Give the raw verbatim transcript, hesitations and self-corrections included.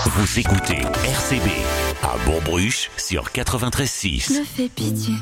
Vous écoutez R C B à Bourg-Bruche sur quatre-vingt-treize six. Je me fais pitié.